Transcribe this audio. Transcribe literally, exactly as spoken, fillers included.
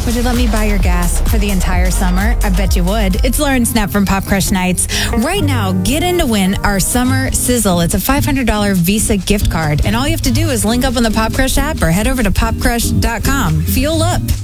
Would you let me buy your gas for the entire summer? I bet you would. It's Lauren Snap from Pop Crush Nights. Right now, get in to win our summer sizzle. It's a five hundred dollars Visa gift card. And all you have to do is link up on the Pop Crush app or head over to pop crush dot com. Fuel up.